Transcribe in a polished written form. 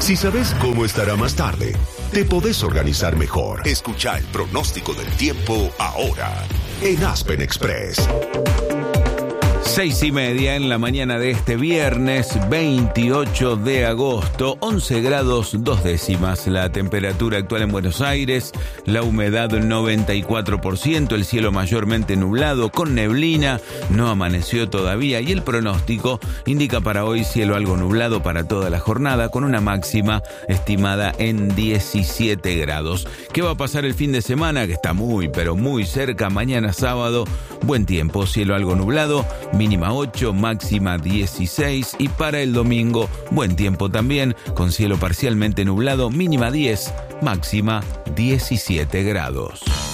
Si sabes cómo estará más tarde, te podés organizar mejor. Escucha el pronóstico del tiempo ahora en Aspen Express. 6:30 en la mañana de este viernes 28 de agosto, 11 grados 2 décimas la temperatura actual en Buenos Aires, la humedad 94%, el cielo mayormente nublado con neblina, no amaneció todavía y el pronóstico indica para hoy cielo algo nublado para toda la jornada con una máxima estimada en 17 grados. ¿Qué va a pasar el fin de semana? Que está muy pero muy cerca. Mañana sábado, buen tiempo, cielo algo nublado, mínima 8, máxima 16 y para el domingo buen tiempo también con cielo parcialmente nublado, mínima 10, máxima 17 grados.